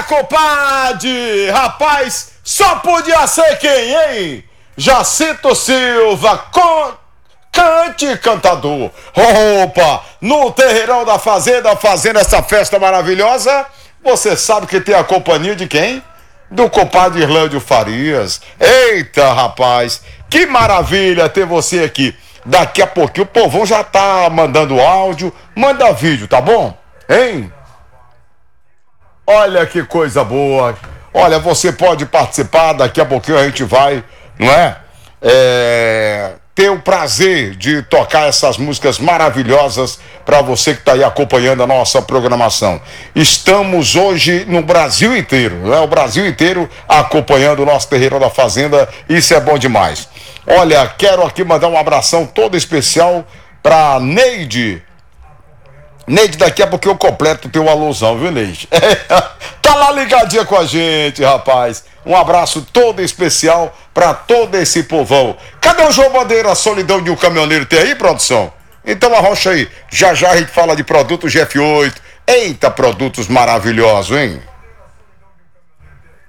compadre! Rapaz, só podia ser quem, hein? Jacinto Silva, cante cantador. Opa, no terreirão da fazenda, fazendo essa festa maravilhosa, você sabe que tem a companhia de quem? Do compadre Irlândio Farias. Eita, rapaz, que maravilha ter você aqui. Daqui a pouquinho o povão já tá mandando áudio, manda vídeo, tá bom? Hein? Olha que coisa boa. Olha, você pode participar, daqui a pouquinho a gente vai, não é? Ter o prazer de tocar essas músicas maravilhosas para você que está aí acompanhando a nossa programação. Estamos hoje no Brasil inteiro, não é? O Brasil inteiro acompanhando o nosso Terreiro da Fazenda, isso é bom demais. Olha, quero aqui mandar um abração todo especial para Neide. Neide, daqui a pouco eu completo o teu alusão, viu, Neide? Tá lá ligadinha com a gente, rapaz. Um abraço todo especial pra todo esse povão. Cadê o João Bandeira, a solidão de um caminhoneiro? Tem aí, produção? Então arrocha aí. Já já a gente fala de produtos GF8. Eita, produtos maravilhosos, hein?